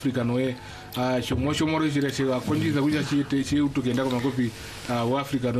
Africa noe shomoro jire che akonjiza kuja chi utugenda kwa makopi wa Africa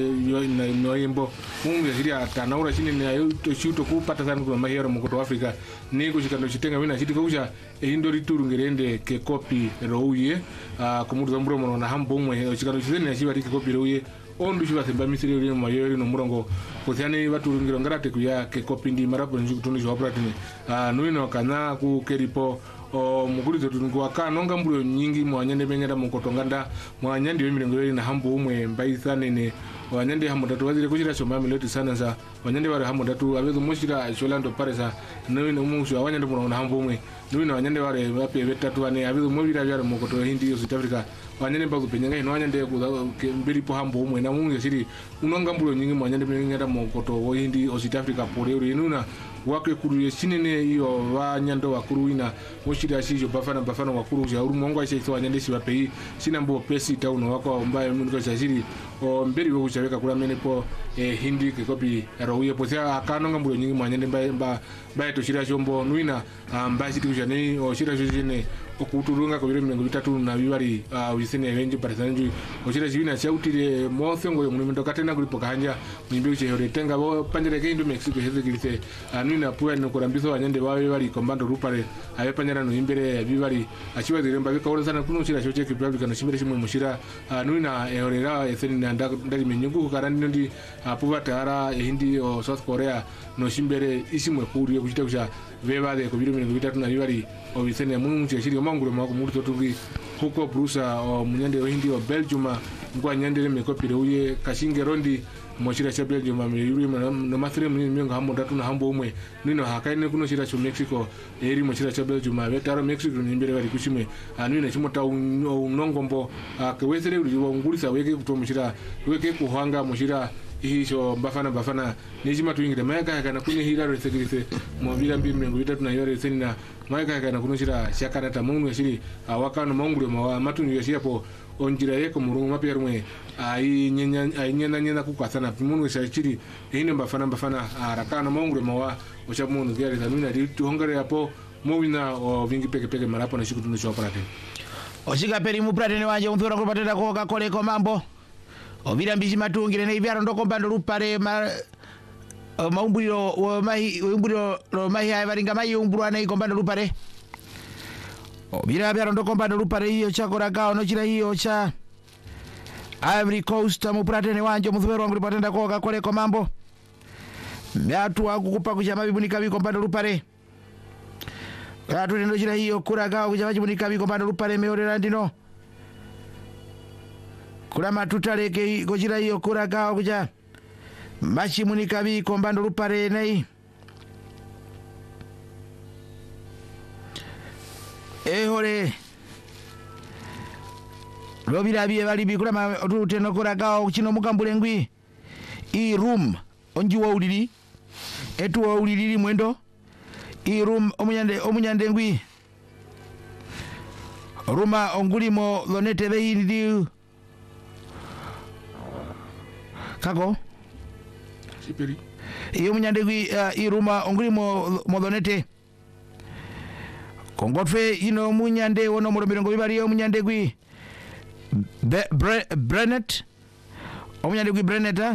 noe mbo mungu jiri atanaura chini ne chuto kupata sana kwa mahero mukoto wa Africa ni kushikando chitenga wina chiti kuja indori turungerende ke kopi rouye kumudu zamburo mono na hambo mwe chikando chitene chiba ke kopi rouye ondu chiba semba misiri uri mayori no murongo kuthani watu rungiro ngarate kuya ke kopi ndi marapo njikutundu chwa pratini nuino kana ku keripo mukurizo tungu akanonga mbuyo nyingi mwanyande benyada mukotonganda mwanyande wemirengo na hambo umwe mbaisane ne wanyande hamodatu wazire kuchira choma miloti sana za wanyande wale hamodatu abezo mushira Cholando Paresa nuino mushu awanyande muno na hambo umwe nuino wanyande wale wape betatu ane abezo mubira byara mukoto hindi South Africa wanyande bagu penyanga ino wanyande mbiri po hambo umwe na mungu shiri unonga mbuyo nyingi mwanyande benyada mukoto hindi South Africa pore uri nuna wake kuru sinene iyo wanyando wakuru ina moshira ashijo bafana wakuru ja uru mongo ashiso wanyande siwape sina mbo pesi tauno wako mbaye mungu shashiri mberi wo kuchaweka kula menepo hindi ke kopi rouye posia akanonga mbuyo nyingi mwanyande mbaye to shira shombo nuina mbaye situ jane o shira jene okuturunga ko biro mirengo bitatu na bibari wisene wenje parasanju oshira jina chautire mothongo yo munimendo katena kulipo kanja mwimbe uche hore tenga bo panjere ke indu Mexico heze gilise nuina puya no korambiso wanyande bawe bari kombando rupare abe panjara no imbere bibari achiwa ziremba bikaora sana kuno shira choche republic no shimbere shimwe mushira nuina horera eseni ndari menyugu karandi ndi puwa tara hindi o South Korea no shimbere isimwe kuri yo kuchita kusha vebade ko biro mirengo bitatu na bibari o wisene mungu shiri mangure mako muri tugi huko Brusa o munyande hindi o Belgium ngwa nyande me kopire uye kashinge rondi mochira cha Belgium amiri no mafire munyengo hamo datu na hambo umwe nino hakaine kuno shira cha Mexico eri mochira cha Belgium betaro Mexico nimbere bari kushime anwina chimota unongombo kwesere uri ngulisa weke kutomushira weke kuhanga mochira hicho bafana nijima tuingire mayaka kana kuni hira resekrise mobila mirengo bitatu na yore senina mayaka kana kuno shira shakana ta mungu shiri wakano mangure mawa matunu yashiapo onjira yeko murungu mapiyarumwe nyena kukwasana mungu shachiri hine bafana arakana mangure mawa oshamungu gari tanuna tuhongare hapo mowina vingi peke marapo na shikutundu choparate oshika peri muprate ne wanje umthora kupatenda ko kakoleko mambo ovira mbishi matungire ne ivyaro ndokombando rupare maumbuliro lo mahi avaringa mai umbulwa na ikombando rupare ovira vyaro ndokombando rupare hiyo chakora kao nochira hiyo cha Ivory Coast muprate ne wanje muthero wangu patenda ko kakoleko mambo myatu akukupa kuchama bibunika bikombando rupare yatu ndochira hiyo kura kao kuchama bibunika bikombando rupare meorera ndino kula matutaleke gochira hiyo kura kao kuja machi munikabi kombando rupare nei hore lobira biye bali bikula matuteno kura kao chino mukambule ngwi I room onji wa ulili etu wa ulili mwendo I room omunyande ngwi ruma ongulimo lonete bei ndi kako siperi iyo munyande gwi iruma onguri modonete kongotfe ino munyande wono muromirongo bibari yo munyande gwi Brenet omunyande gwi Breneta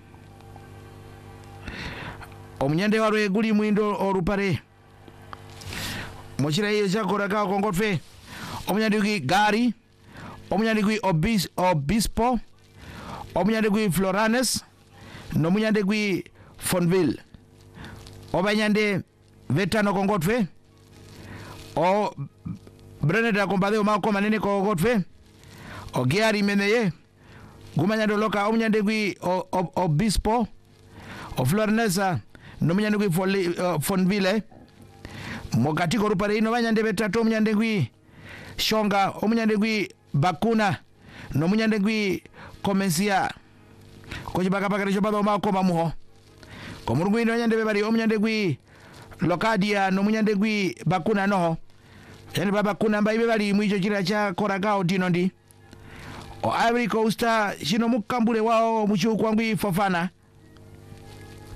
omunyande warwe guli mwindo orupare mochira iyo chakora ka kongotfe omunyande gwi Gari omunyande gwi Obispo omunyande gwi Floranes no munyande gwi Fonville obanyande vetano kongotwe o Breneda kombade mako manene kongotwe o Gari meneye gumanyande loka omunyande gwi Obispo o Floranes no munyande gwi Fonville mogati ko rupare ino banyande vetatu omunyande gwi Shonga omunyande gwi Bakuna no munyande gwi Komensia kochibaka pakati chopado makoma muho komurungu ino nyande bebari omunyande gwi Locadia no munyande gwi Bakuna noho yani baba kuna mbai bebari mwicho chira cha koragao tino ndi o Ivory Coast shino mukambule wao muchu kwa ngwi Fofana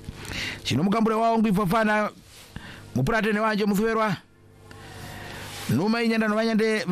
shino mukambule wao ngwi Fofana mupurate ne wanje muthwerwa numa inyanda no wanyande